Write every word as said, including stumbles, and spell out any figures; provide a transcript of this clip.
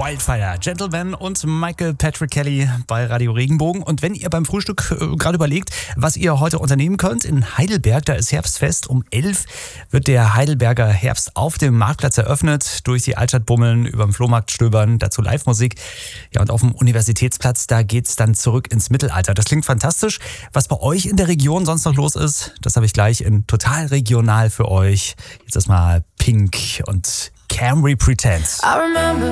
Wildfire, Gentleman und Michael Patrick Kelly bei Radio Regenbogen. Und wenn ihr beim Frühstück äh, gerade überlegt, was ihr heute unternehmen könnt, in Heidelberg, da ist Herbstfest. Um elf wird der Heidelberger Herbst auf dem Marktplatz eröffnet. Durch die Altstadt bummeln, über den Flohmarkt stöbern, dazu Live-Musik. Ja, und auf dem Universitätsplatz, da geht's dann zurück ins Mittelalter. Das klingt fantastisch. Was bei euch in der Region sonst noch los ist, das habe ich gleich in Total Regional für euch. Jetzt erstmal Pink und Camry Pretend.